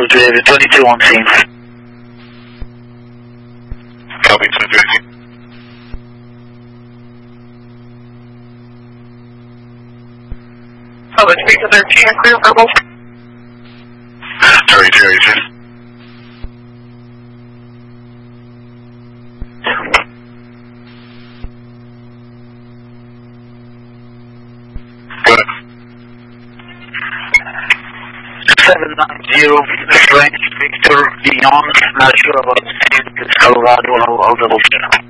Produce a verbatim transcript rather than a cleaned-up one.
to area twenty-two on scene. Copy, twenty-two on scene. Oh, let's speak to thirteen, clear verbal. Terry, Terry, Terry. Go ahead. seven nine zero, French Victor, beyond, not sure about the Colorado, I'll, I'll double check.